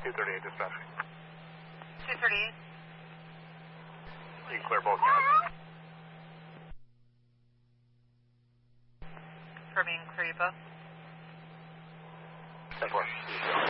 238 dispatch. 238. You can clear both units. For being clear you both. 10-4.